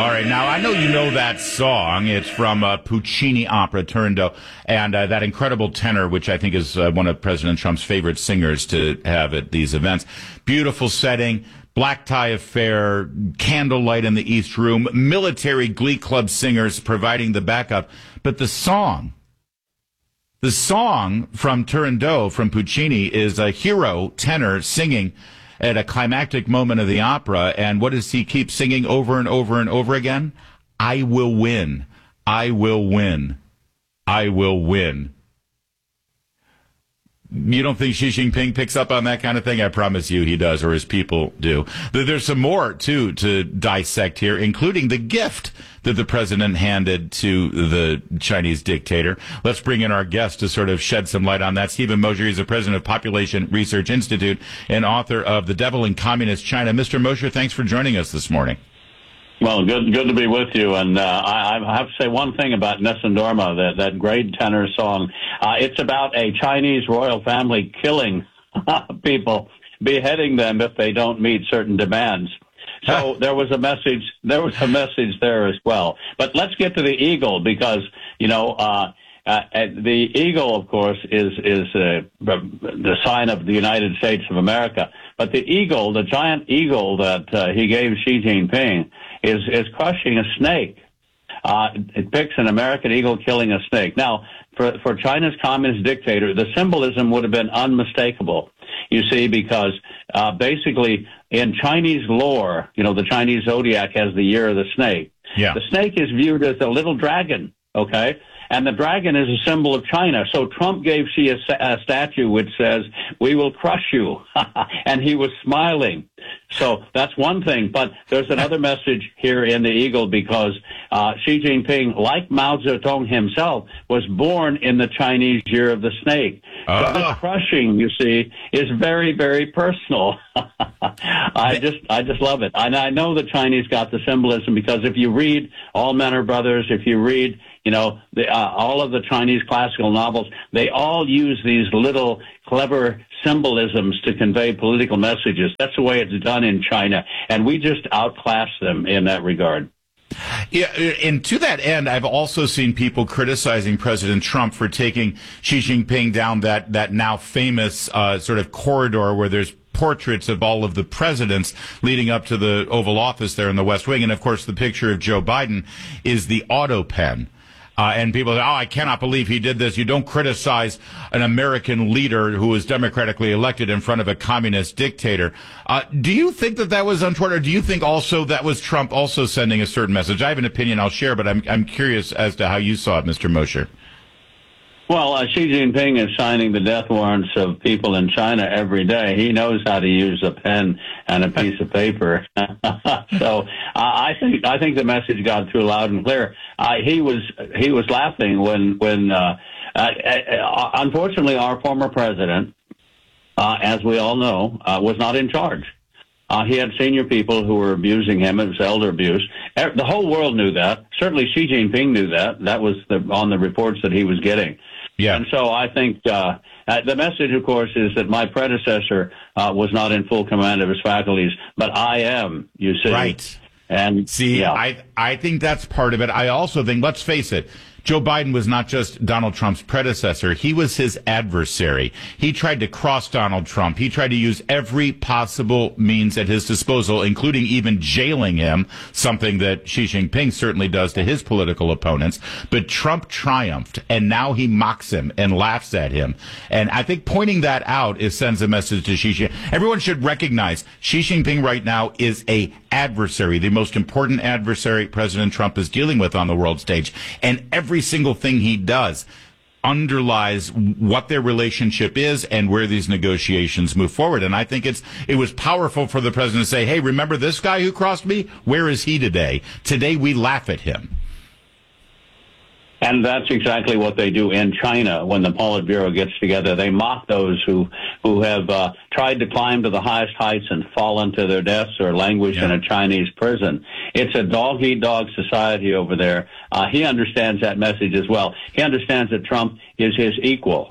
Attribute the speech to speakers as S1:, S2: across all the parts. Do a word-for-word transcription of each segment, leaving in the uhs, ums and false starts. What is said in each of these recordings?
S1: All right. Now, I know you know that song. It's from uh, Puccini opera, Turandot, and uh, that incredible tenor, which I think is uh, one of President Trump's favorite singers to have at these events. Beautiful setting, black tie affair, candlelight in the East Room, military glee club singers providing the backup. But the song, the song from Turandot, from Puccini, is a hero tenor singing at a climactic moment of the opera, and what does he keep singing over and over and over again? I will win. I will win. I will win. You don't think Xi Jinping picks up on that kind of thing? I promise you he does, or his people do. There's some more, too, to dissect here, including the gift that the president handed to the Chinese dictator. Let's bring in our guest to sort of shed some light on that. Stephen Mosher is the president of Population Research Institute and author of The Devil in Communist China. Mister Mosher, thanks for joining us this morning.
S2: Well, good good to be with you. And uh, I, I have to say one thing about Nessun Dorma, that, that great tenor song. Uh, it's about a Chinese royal family killing people, beheading them if they don't meet certain demands. So there was a message. There was a message there as well. But let's get to the eagle, because you know uh, uh, the eagle, of course, is is uh, the sign of the United States of America. But the eagle, the giant eagle that uh, he gave Xi Jinping, is is crushing a snake. Uh, it picks an American eagle killing a snake. Now, for for China's communist dictator, the symbolism would have been unmistakable. You see, because uh, basically in Chinese lore, you know, the Chinese zodiac has the year of the snake.
S1: Yeah.
S2: The snake is viewed as a little dragon, okay? And the dragon is a symbol of China. So Trump gave Xi a, a statue which says, "We will crush you." And he was smiling. So that's one thing. But there's another message here in the eagle, because uh, Xi Jinping, like Mao Zedong himself, was born in the Chinese year of the snake.
S1: Uh.
S2: So this crushing, you see, is very, very personal. I just I just love it. And I know the Chinese got the symbolism, because if you read All Men Are Brothers, if you read, you know, the, uh, all of the Chinese classical novels, they all use these little clever symbolisms to convey political messages. That's the way it's done in China, and we just outclass them in that regard.
S1: Yeah, and to that end, I've also seen people criticizing President Trump for taking Xi Jinping down that, that now famous uh, sort of corridor where there's portraits of all of the presidents leading up to the Oval Office there in the West Wing. And, of course, the picture of Joe Biden is the auto pen. Uh, and people say, oh, I cannot believe he did this. You don't criticize an American leader who was democratically elected in front of a communist dictator. Uh, do you think that that was untoward, or do you think also that was Trump also sending a certain message? I have an opinion I'll share, but I'm, I'm curious as to how you saw it, Mister Mosher.
S2: Well, uh, Xi Jinping is signing the death warrants of people in China every day. He knows how to use a pen and a piece of paper. So uh, I think I think the message got through loud and clear. Uh, he was he was laughing when when uh, uh, uh, unfortunately our former president, uh, as we all know, uh, was not in charge. Uh, he had senior people who were abusing him. It was elder abuse. The whole world knew that. Certainly Xi Jinping knew that. That was the, on the reports that he was getting.
S1: Yeah.
S2: And so I think uh, uh, the message, of course, is that my predecessor uh, was not in full command of his faculties, but I am, you see.
S1: Right.
S2: And
S1: see,
S2: yeah.
S1: I I think that's part of it. I also think, let's face it, Joe Biden was not just Donald Trump's predecessor. He was his adversary. He tried to cross Donald Trump. He tried to use every possible means at his disposal, including even jailing him, something that Xi Jinping certainly does to his political opponents. But Trump triumphed, and now he mocks him and laughs at him. And I think pointing that out is sends a message to Xi Jinping. Everyone should recognize Xi Jinping right now is a adversary, the most important adversary President Trump is dealing with on the world stage. And every single thing he does underlies what their relationship is and where these negotiations move forward. And I think it's it was powerful for the president to say, hey, remember this guy who crossed me? Where is he today? Today we laugh at him.
S2: And that's exactly what they do in China when the Politburo gets together. They mock those who who have uh, tried to climb to the highest heights and fallen to their deaths or languish yeah. in a Chinese prison. It's a dog-eat-dog society over there. Uh, he understands that message as well. He understands that Trump is his equal.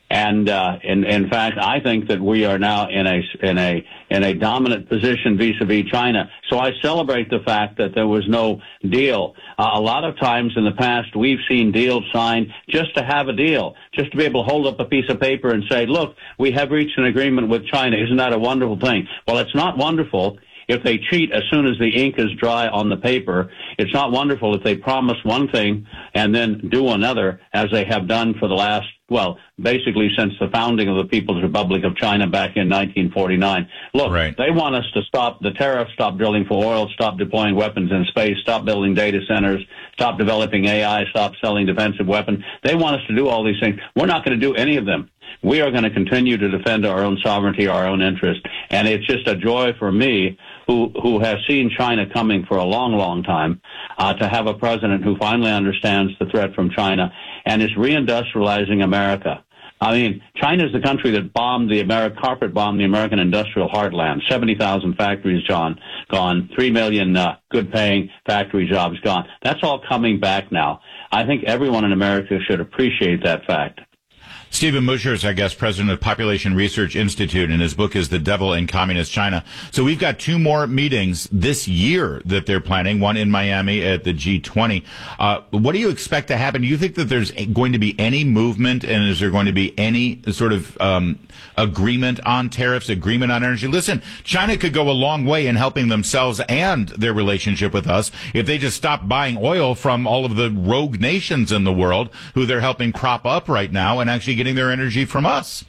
S2: And uh, in, in fact, I think that we are now in a in a in a dominant position vis-a-vis China. So I celebrate the fact that there was no deal. Uh, a lot of times in the past, we've seen deals signed just to have a deal, just to be able to hold up a piece of paper and say, "Look, we have reached an agreement with China. Isn't that a wonderful thing?" Well, it's not wonderful if they cheat as soon as the ink is dry on the paper. It's not wonderful if they promise one thing and then do another, as they have done for the last, well, basically since the founding of the People's Republic of China back in nineteen forty-nine. Look,
S1: right.
S2: They want us to stop the tariffs, stop drilling for oil, stop deploying weapons in space, stop building data centers, stop developing A I, stop selling defensive weapons. They want us to do all these things. We're not going to do any of them. We are going to continue to defend our own sovereignty, our own interest. And it's just a joy for me, who who has seen China coming for a long, long time, uh, to have a president who finally understands the threat from China and is reindustrializing America. I mean, China is the country that bombed the American, carpet bombed the American industrial heartland. seventy thousand factories, John, gone. Three million uh, good-paying factory jobs gone. That's all coming back now. I think everyone in America should appreciate that fact.
S1: Stephen Mosher is our guest, president of Population Research Institute, and his book is The Devil in Communist China. So we've got two more meetings this year that they're planning, one in Miami at the G twenty. Uh, what do you expect to happen? Do you think that there's going to be any movement, and is there going to be any sort of um, agreement on tariffs, agreement on energy? Listen, China could go a long way in helping themselves and their relationship with us if they just stop buying oil from all of the rogue nations in the world who they're helping prop up right now and actually getting their energy from us.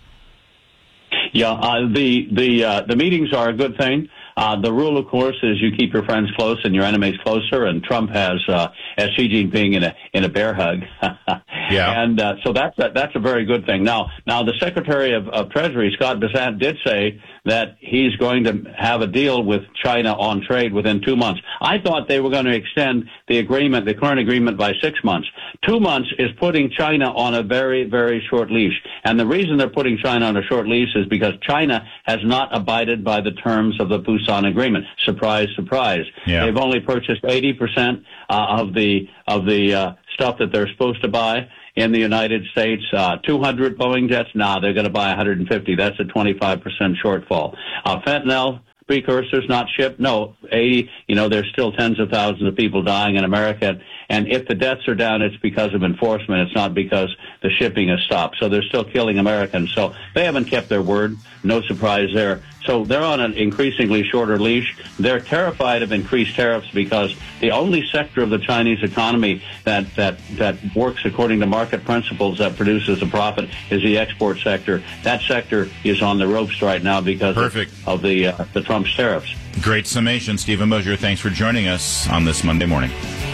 S2: Yeah, uh, the the uh, the meetings are a good thing. Uh, the rule, of course, is you keep your friends close and your enemies closer. And Trump has uh, has Xi Jinping in a in a bear hug.
S1: Yeah.
S2: And uh, so that's a, that's a very good thing. Now, now the Secretary of, of Treasury, Scott Bessent, did say that he's going to have a deal with China on trade within two months. I thought they were going to extend the agreement, the current agreement, by six months. Two months is putting China on a very, very short leash. And the reason they're putting China on a short leash is because China has not abided by the terms of the Busan Agreement. Surprise, surprise.
S1: Yeah.
S2: They've only purchased eighty percent uh, of the of the uh, stuff that they're supposed to buy in the United States. Uh, two hundred Boeing jets, nah, they're going to buy one hundred fifty. That's a twenty-five percent shortfall. Uh, fentanyl precursors not shipped, no, eighty. You know, there's still tens of thousands of people dying in America. And if the deaths are down, it's because of enforcement. It's not because the shipping has stopped. So they're still killing Americans. So they haven't kept their word. No surprise there. So they're on an increasingly shorter leash. They're terrified of increased tariffs because the only sector of the Chinese economy that, that, that works according to market principles, that produces a profit, is the export sector. That sector is on the ropes right now because
S1: Perfect.
S2: of, of the, uh, the Trump's tariffs.
S1: Great summation. Stephen Mosher, thanks for joining us on this Monday morning.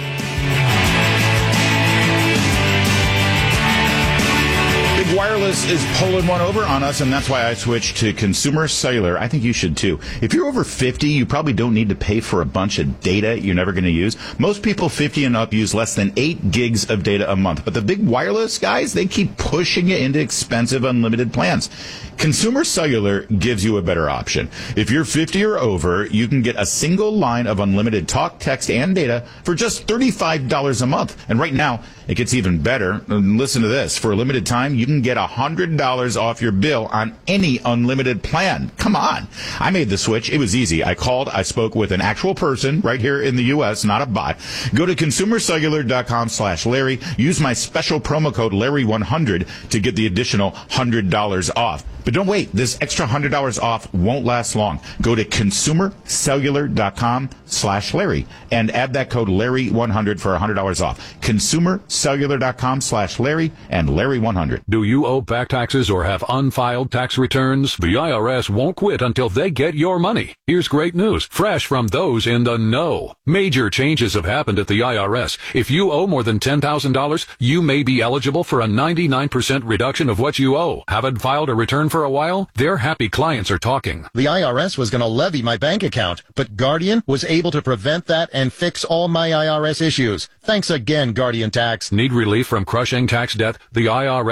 S1: Big Wireless is pulling one over on us, and that's why I switched to Consumer Cellular. I think you should too. If you're over fifty, you probably don't need to pay for a bunch of data you're never going to use. Most people fifty and up use less than eight gigs of data a month. But the Big Wireless guys, they keep pushing you into expensive unlimited plans. Consumer Cellular gives you a better option. If you're fifty or over, you can get a single line of unlimited talk, text, and data for just thirty-five dollars a month. And right now, it gets even better. And listen to this. For a limited time, you can get one hundred dollars off your bill on any unlimited plan. Come on. I made the switch. It was easy. I called. I spoke with an actual person right here in the U S, not a bot. Go to consumercellular.com slash Larry. Use my special promo code Larry one hundred to get the additional one hundred dollars off. But don't wait. This extra one hundred dollars off won't last long. Go to consumercellular.com slash Larry and add that code Larry one hundred for one hundred dollars off. Consumercellular.com slash Larry and Larry one hundred.
S3: Do you owe back taxes or have unfiled tax returns? The I R S won't quit until they get your money. Here's great news, fresh from those in the know. Major changes have happened at the I R S. If you owe more than ten thousand dollars, you may be eligible for a ninety-nine percent reduction of what you owe. Haven't filed a return for a while? Their happy clients are talking.
S4: The I R S was going to levy my bank account, but Guardian was able to prevent that and fix all my I R S issues. Thanks again, Guardian Tax.
S3: Need relief from crushing tax debt? The I R S now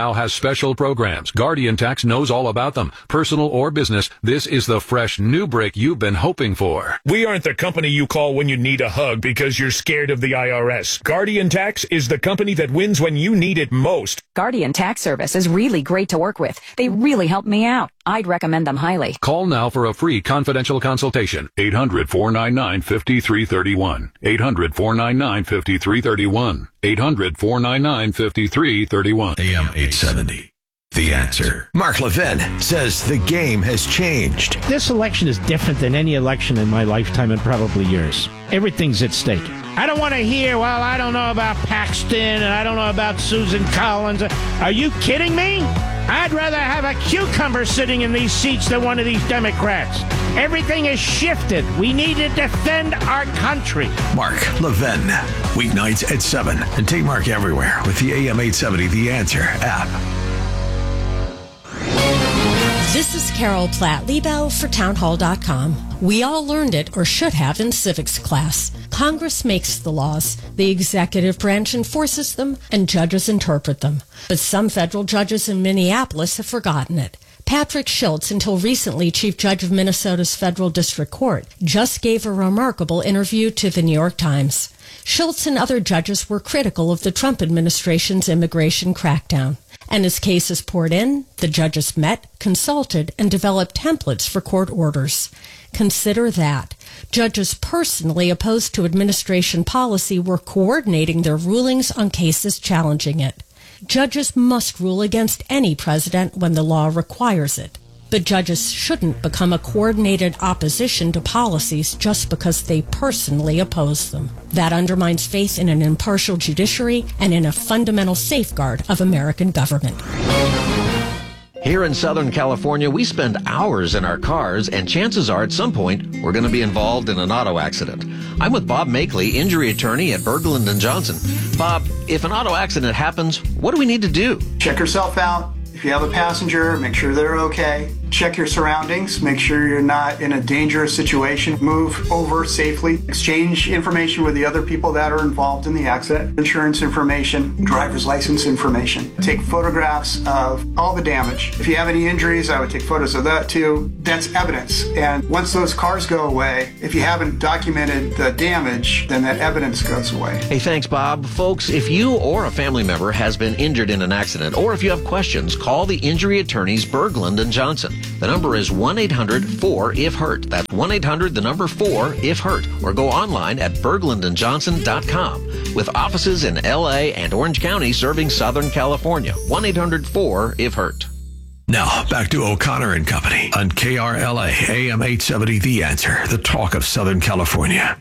S3: now has special programs. Guardian Tax knows all about them. Personal or business, this is the fresh new break you've been hoping for.
S5: We aren't the company you call when you need a hug because you're scared of the I R S. Guardian Tax is the company that wins when you need it most.
S6: Guardian Tax Service is really great to work with. They really helped me out. I'd recommend them highly.
S3: Call now for a free confidential consultation. eight hundred, four nine nine, five three three one. eight hundred, four nine nine, five three three one. eight hundred, four nine nine, five three three one.
S7: A M eight seventy. The Answer. Mark Levin says the game has changed.
S8: This election is different than any election in my lifetime and probably yours. Everything's at stake. I don't want to hear, well, I don't know about Paxton and I don't know about Susan Collins. Are you kidding me? I'd rather have a cucumber sitting in these seats than one of these Democrats. Everything has shifted. We need to defend our country.
S7: Mark Levin. Weeknights at seven. And take Mark everywhere with the A M eight seventy The Answer app.
S9: This is Carol Platt-Liebau for townhall dot com. We all learned it, or should have, in civics class. Congress makes the laws, the executive branch enforces them, and judges interpret them. But some federal judges in Minneapolis have forgotten it. Patrick Schultz, until recently Chief Judge of Minnesota's Federal District Court, just gave a remarkable interview to the New York Times. Schultz and other judges were critical of the Trump administration's immigration crackdown. And as cases poured in, the judges met, consulted, and developed templates for court orders. Consider that. Judges personally opposed to administration policy were coordinating their rulings on cases challenging it. Judges must rule against any president when the law requires it. But judges shouldn't become a coordinated opposition to policies just because they personally oppose them. That undermines faith in an impartial judiciary and in a fundamental safeguard of American government.
S10: Here in Southern California, we spend hours in our cars, and chances are at some point we're going to be involved in an auto accident. I'm with Bob Makeley, injury attorney at Berglund and Johnson. Bob, if an auto accident happens, what do we need to do?
S11: Check yourself out. If you have a passenger, make sure they're okay. Check your surroundings. Make sure you're not in a dangerous situation. Move over safely. Exchange information with the other people that are involved in the accident. Insurance information, driver's license information. Take photographs of all the damage. If you have any injuries, I would take photos of that too. That's evidence. And once those cars go away, if you haven't documented the damage, then that evidence goes away.
S10: Hey, thanks, Bob. Folks, if you or a family member has been injured in an accident, or if you have questions, call the injury attorneys Berglund and Johnson. The number is one eight hundred four if hurt. That's one eight hundred, the number four, if hurt. Or go online at berglund and johnson dot com. With offices in L A and Orange County serving Southern California. one eight hundred four if hurt.
S7: Now, back to O'Connor and Company on K R L A, A M eight seventy The Answer, the talk of Southern California.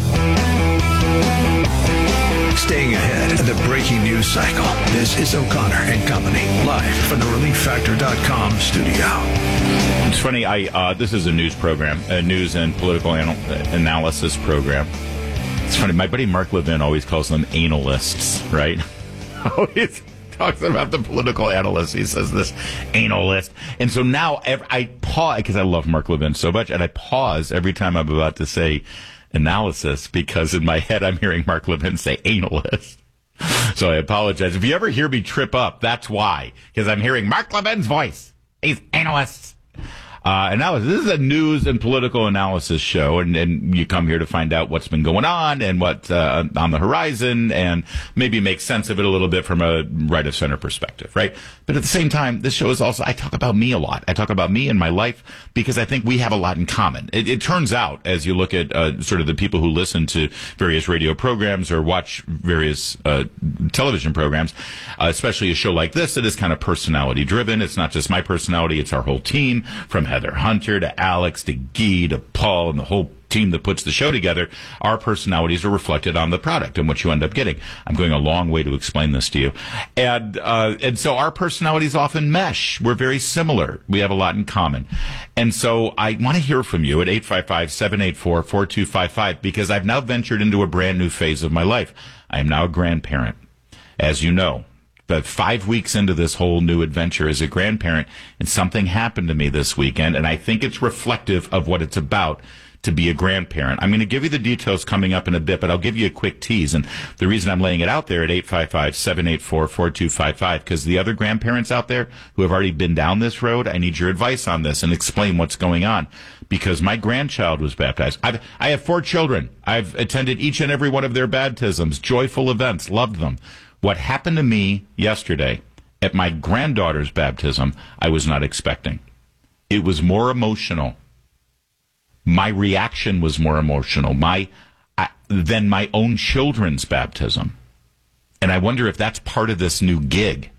S7: Staying ahead of the breaking news cycle, this is O'Connor and Company, live from the relief factor dot com studio.
S1: It's funny, I uh, this is a news program, a news and political anal- analysis program. It's funny, my buddy Mark Levin always calls them analists, right? Always talks about the political analysts. He says this analyst. And so now every, I pause, because I love Mark Levin so much, and I pause every time I'm about to say analysis, because in my head I'm hearing Mark Levin say analyst. So I apologize. If you ever hear me trip up, that's why. Because I'm hearing Mark Levin's voice. He's analysts. Uh, and now this is a news and political analysis show, and, and you come here to find out what's been going on and what's uh, on the horizon, and maybe make sense of it a little bit from a right-of-center perspective, right? But at the same time, this show is also, I talk about me a lot. I talk about me and my life because I think we have a lot in common. It, it turns out, as you look at uh, sort of the people who listen to various radio programs or watch various uh, television programs, uh, especially a show like this that is kind of personality-driven. It's not just my personality, it's our whole team, from Heather Hunter to Alex to Guy to Paul and the whole team that puts the show together. Our personalities are reflected on the product and what you end up getting. I'm going a long way to explain this to you. And, uh, and so our personalities often mesh. We're very similar. We have a lot in common. And so I want to hear from you at eight five five, seven eight four, four two five five, because I've now ventured into a brand new phase of my life. I am now a grandparent, as you know. But five weeks into this whole new adventure as a grandparent, and something happened to me this weekend, and I think it's reflective of what it's about to be a grandparent. I'm going to give you the details coming up in a bit, but I'll give you a quick tease. And the reason I'm laying it out there at eight five five, seven eight four, four two five five, because the other grandparents out there who have already been down this road, I need your advice on this and explain what's going on. Because my grandchild was baptized. I've, I have four children. I've attended each and every one of their baptisms, joyful events, loved them. What happened to me yesterday at my granddaughter's baptism, I was not expecting. It was more emotional. My reaction was more emotional my I, than my own children's baptism. And I wonder if that's part of this new gig,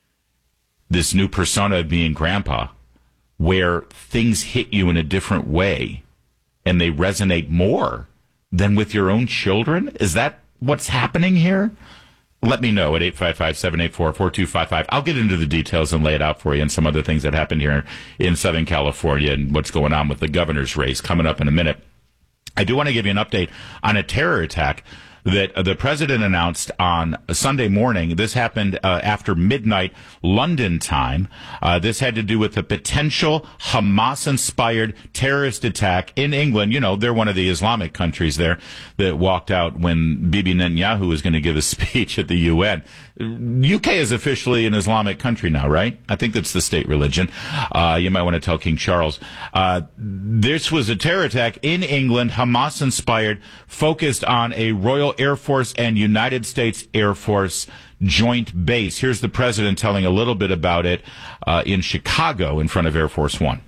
S1: this new persona of being grandpa, where things hit you in a different way and they resonate more than with your own children. Is that what's happening here? Let me know at eight five five, seven eight four, four two five five. I'll get into the details and lay it out for you and some other things that happened here in Southern California and what's going on with the governor's race coming up in a minute. I do want to give you an update on a terror attack that the president announced on Sunday morning. This happened uh, after midnight London time. Uh, this had to do with a potential Hamas-inspired terrorist attack in England. You know, they're one of the Islamic countries there that walked out when Bibi Netanyahu was going to give a speech at the U N. U K is officially an Islamic country now, right? I think that's the state religion. Uh, you might want to tell King Charles. Uh, this was a terror attack in England, Hamas-inspired, focused on a Royal Air Force and United States Air Force joint base. Here's the president telling a little bit about it uh, in Chicago in front of Air Force One.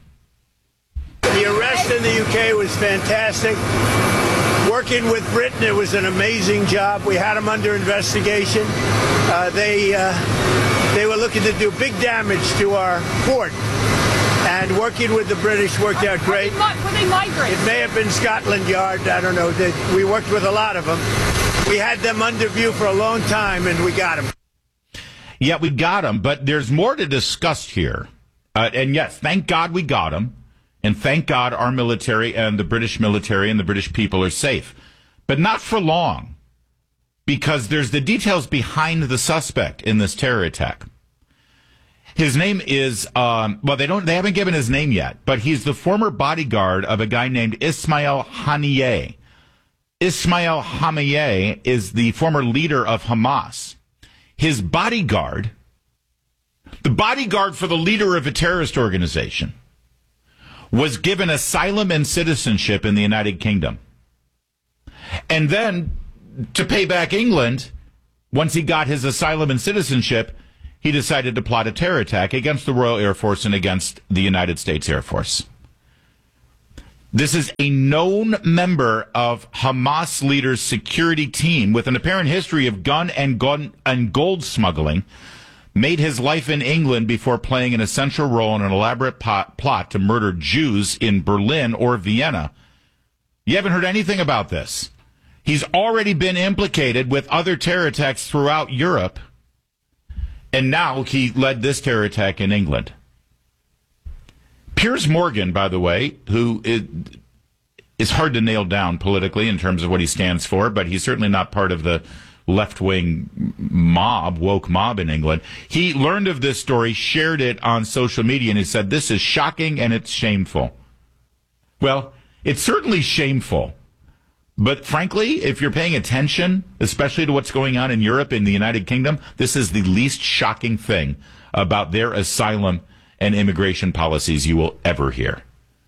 S12: The arrest in the U K was fantastic. Working with Britain, it was an amazing job. We had them under investigation. Uh, they uh, they were looking to do big damage to our port. And working with the British worked out great.
S13: Were they migrants?
S12: It may have been Scotland Yard. I don't know. They, we worked with a lot of them. We had them under view for a long time, and we got them.
S1: Yeah, we got them, but there's more to discuss here. Uh, and yes, thank God we got them. And thank God our military and the British military and the British people are safe. But not for long, because there's the details behind the suspect in this terror attack. His name is, um, well, they don't, they haven't given his name yet, but he's the former bodyguard of a guy named Ismail Haniyeh. Ismail Haniyeh is the former leader of Hamas. His bodyguard, the bodyguard for the leader of a terrorist organization, was given asylum and citizenship in the United Kingdom. And then, to pay back England, once he got his asylum and citizenship, he decided to plot a terror attack against the Royal Air Force and against the United States Air Force. This is a known member of Hamas leader's security team with an apparent history of gun and gun and gold smuggling. Made his life in England before playing an essential role in an elaborate pot, plot to murder Jews in Berlin or Vienna. You haven't heard anything about this. He's already been implicated with other terror attacks throughout Europe. And now he led this terror attack in England. Piers Morgan, by the way, who is, is hard to nail down politically in terms of what he stands for, but he's certainly not part of the left-wing mob, woke mob in England. He learned of this story, shared it on social media, and he said, this is shocking and it's shameful. Well, it's certainly shameful. But frankly, if you're paying attention, especially to what's going on in Europe and the United Kingdom, this is the least shocking thing about their asylum and immigration policies you will ever hear.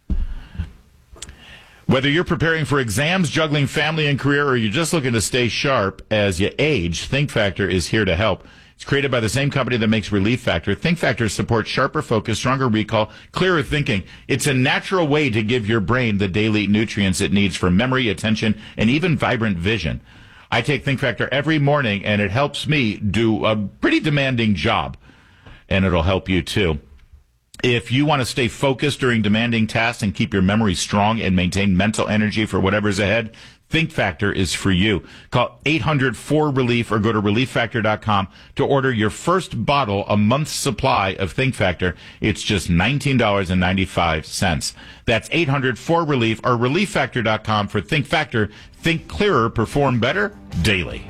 S1: Whether you're preparing for exams, juggling family and career, or you're just looking to stay sharp as you age, Think Factor is here to help. It's created by the same company that makes Relief Factor. Think Factor supports sharper focus, stronger recall, clearer thinking. It's a natural way to give your brain the daily nutrients it needs for memory, attention, and even vibrant vision. I take Think Factor every morning, and it helps me do a pretty demanding job, and it'll help you too. If you want to stay focused during demanding tasks and keep your memory strong and maintain mental energy for whatever's ahead, Think Factor is for you. Call eight hundred four relief or go to relief factor dot com to order your first bottle, a month's supply of Think Factor. It's just nineteen dollars and ninety-five cents. That's eight hundred four relief or relief factor dot com for Think Factor. Think clearer, perform better daily.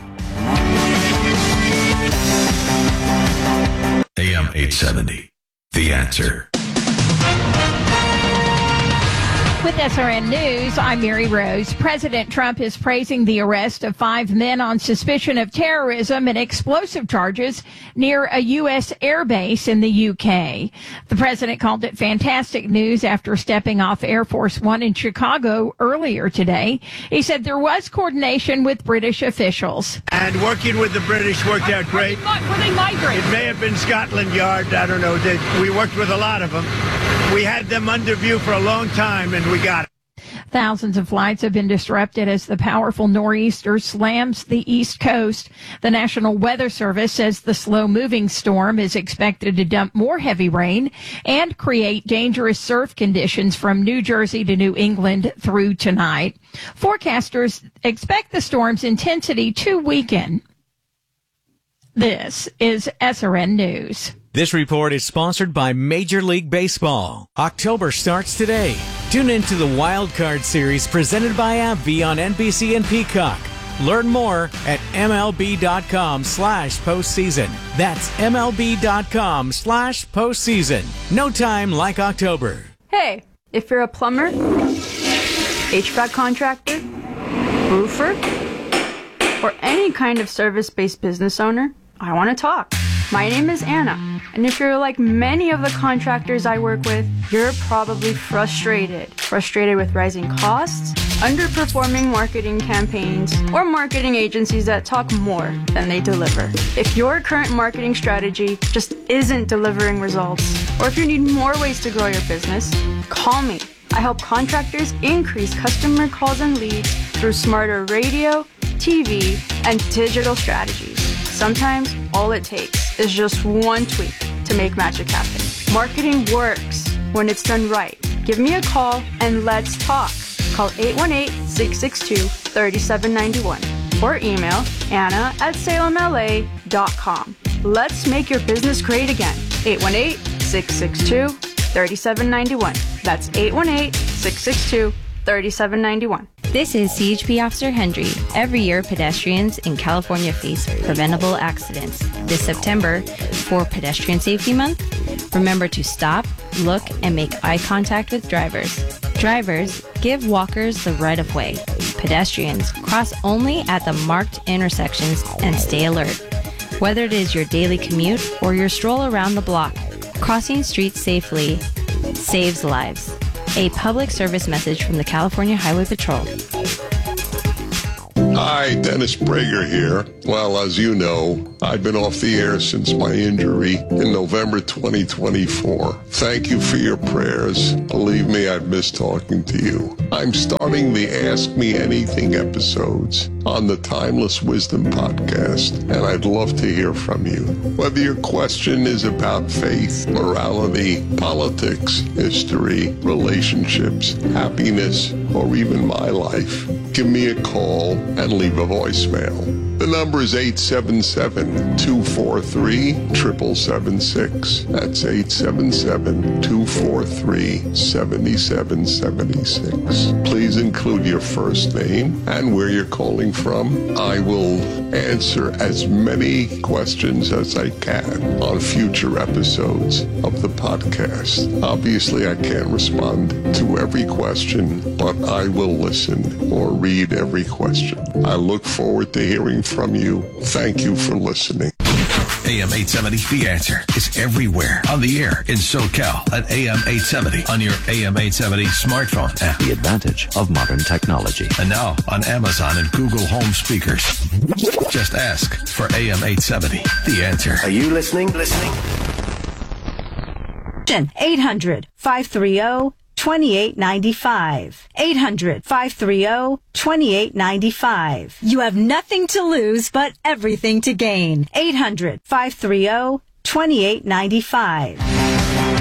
S7: A M eight seventy. The Answer.
S13: With S R N News, I'm Mary Rose. President Trump is praising the arrest of five men on suspicion of terrorism and explosive charges near a U S air base in the U K. The president called it fantastic news after stepping off Air Force One in Chicago earlier today. He said there was coordination with British officials.
S12: And working with the British worked out great.
S13: Were they migrants?
S12: It may have been Scotland Yard. I don't know. They, we worked with a lot of them. We had them under view for a long time, and we got it.
S13: Thousands of flights have been disrupted as the powerful nor'easter slams the East Coast. The National Weather Service says the slow-moving storm is expected to dump more heavy rain and create dangerous surf conditions from New Jersey to New England through tonight. Forecasters expect the storm's intensity to weaken. This is S R N News.
S14: This report is sponsored by Major League Baseball. October starts today. Tune into the Wild Card Series presented by AbbVie on N B C and Peacock. Learn more at MLB.com slash postseason. That's MLB.com slash postseason. No time like October.
S15: Hey, if you're a plumber, H V A C contractor, roofer, or any kind of service-based business owner, I want to talk. My name is Anna, and if you're like many of the contractors I work with, you're probably frustrated. Frustrated with rising costs, underperforming marketing campaigns, or marketing agencies that talk more than they deliver. If your current marketing strategy just isn't delivering results, or if you need more ways to grow your business, call me. I help contractors increase customer calls and leads through smarter radio, T V, and digital strategies. Sometimes all it takes is just one tweak to make magic happen. Marketing works when it's done right. Give me a call and let's talk. Call eight one eight, six six two, three seven nine one or email Anna at Salem L A dot com. Let's make your business great again. eight one eight, six six two, three seven nine one. That's eight one eight, six six two, three seven nine one.
S16: This is C H P Officer Hendry. Every year, pedestrians in California face preventable accidents. This September, for Pedestrian Safety Month, remember to stop, look, and make eye contact with drivers. Drivers, give walkers the right of way. Pedestrians, cross only at the marked intersections and stay alert. Whether it is your daily commute or your stroll around the block, crossing streets safely saves lives. A public service message from the California Highway Patrol.
S17: Hi, Dennis Prager here. Well, as you know, I've been off the air since my injury in November twenty twenty-four. Thank you for your prayers. Believe me, I've missed talking to you. I'm starting the Ask Me Anything episodes on the Timeless Wisdom podcast, and I'd love to hear from you. Whether your question is about faith, morality, politics, history, relationships, happiness, or even my life, give me a call and leave a voicemail. The number is eight seven seven, two four three, seven seven seven six. That's eight seven seven, two four three, seven seven seven six. Please include your first name and where you're calling from. I will answer as many questions as I can on future episodes of the podcast. Obviously, I can't respond to every question, but I will listen or read every question. I look forward to hearing from you. Thank you for listening.
S7: A M eight seventy, The Answer is everywhere. On the air in SoCal at A M eight seventy on your A M eight seventy smartphone app.
S18: The advantage of modern technology.
S7: And now on Amazon and Google Home speakers. Just ask for A M eight seventy, The Answer.
S19: Are you listening? Listening?
S20: eight hundred, five three zero, two eight nine five. eight hundred, five three zero, two eight nine five. You have nothing to lose but everything to gain. eight hundred, five three zero, two eight nine five.